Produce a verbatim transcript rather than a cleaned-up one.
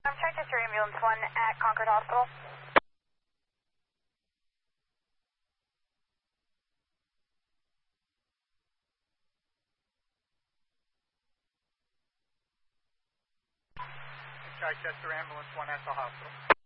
Chester Ambulance one at Concord Hospital. Chester Ambulance one at the hospital.